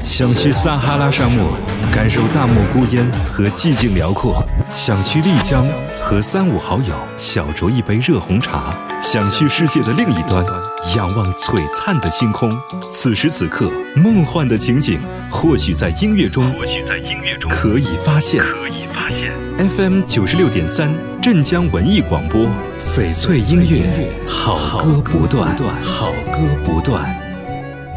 想去撒哈拉沙漠，感受大漠孤烟和寂静辽阔；想去丽江，和3、5好友小酌一杯热红茶；想去世界的另一端，仰望璀璨的星空。此时此刻，梦幻的情景或许在音乐中可以发现。FM 96.3镇江文艺广播，翡翠音乐，好歌不断，好歌不断。